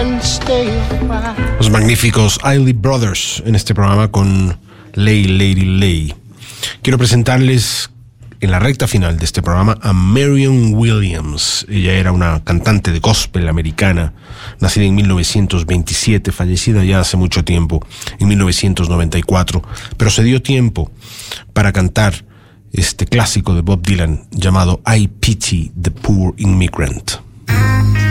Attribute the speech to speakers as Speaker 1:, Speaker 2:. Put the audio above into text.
Speaker 1: Los magníficos Isley Brothers en este programa con Lay Lady Lay. Quiero presentarles en la recta final de este programa a Marion Williams. Ella era una cantante de gospel americana, nacida en 1927, fallecida ya hace mucho tiempo, en 1994, pero se dio tiempo para cantar este clásico de Bob Dylan llamado I Pity the Poor Immigrant.